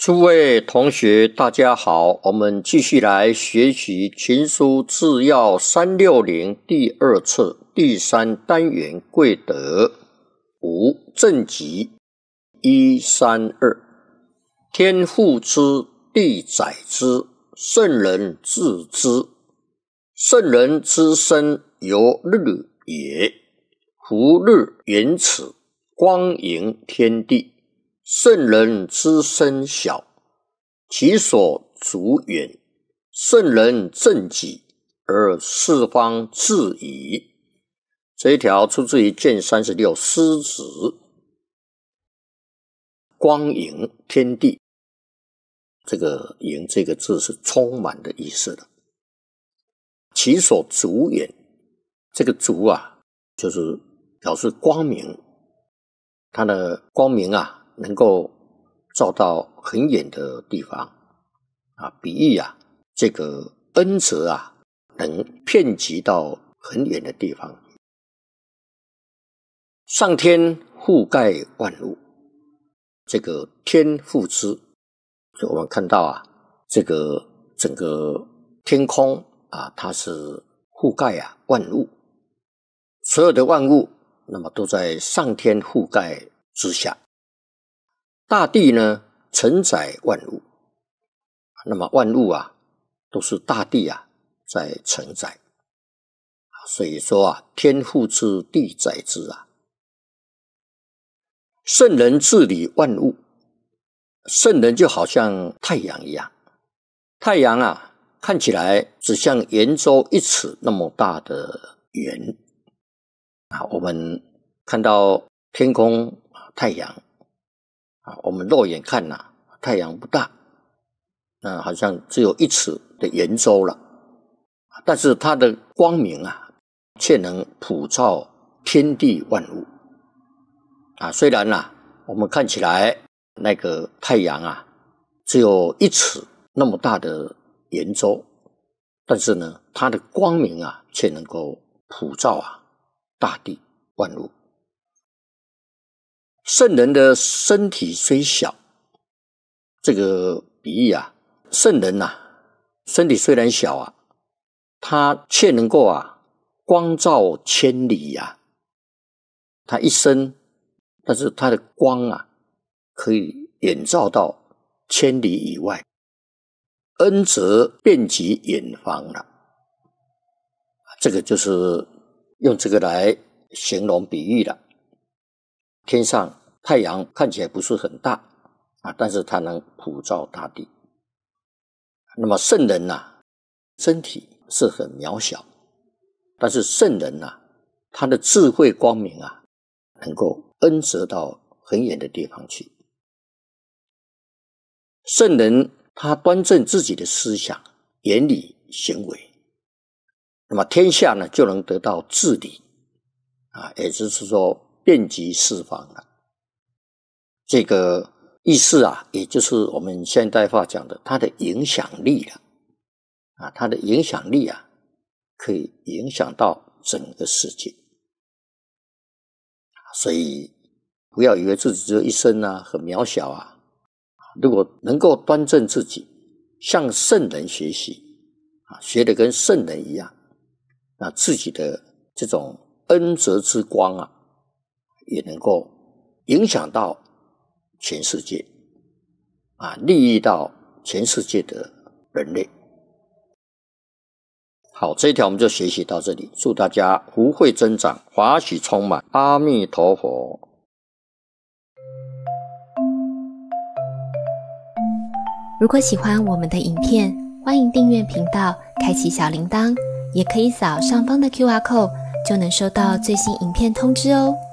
诸位同学大家好，我们继续来学习群书治要360第2册第3单元贵德5正集132。天父之，地载之，圣人治之。圣人之身由日也，夫日圆此，光盈天地。圣人之身小，其所足远。圣人正己，而四方治矣。这一条出自于卷36诗子。光盈天地，这个盈这个字是充满的意思的。其所足远，这个足啊，就是表示光明，它的光明啊能够照到很远的地方啊，比喻啊这个恩泽啊能遍及到很远的地方。上天覆盖万物，这个天覆之，就我们看到啊这个整个天空啊，它是覆盖啊万物，所有的万物那么都在上天覆盖之下。大地呢承载万物，那么万物啊都是大地啊在承载，所以说啊天覆之，地载之啊。圣人治理万物，圣人就好像太阳一样，太阳啊看起来只像圆周1尺那么大的圆啊，我们看到天空太阳我们肉眼看太阳不大，好像只有1尺的圆周了，但是它的光明啊却能普照天地万物虽然我们看起来那个太阳啊只有1尺那么大的圆周，但是呢它的光明啊却能够普照大地万物。圣人的身体虽小，这个比喻圣人身体虽然小他却能够光照千里他一生，但是他的光可以远照到千里以外，恩泽遍及远方了。这个就是用这个来形容比喻了。天上太阳看起来不是很大但是它能普照大地。那么圣人身体是很渺小，但是圣人他的智慧光明能够恩泽到很远的地方去。圣人他端正自己的思想、言语、行为，那么天下呢就能得到治理也就是说遍及四方了。这个意思也就是我们现代化讲的它的影响力了它的影响力可以影响到整个世界。所以不要以为自己只有一生很渺小如果能够端正自己，向圣人学习学得跟圣人一样，那自己的这种恩泽之光也能够影响到全世界利益到全世界的人类。好，这一条我们就学习到这里，祝大家福慧增长，法喜充满，阿弥陀佛。 如果喜欢我们的影片，欢迎订阅频道，开启小铃铛，也可以扫上方的 QR code，就能收到最新影片通知哦。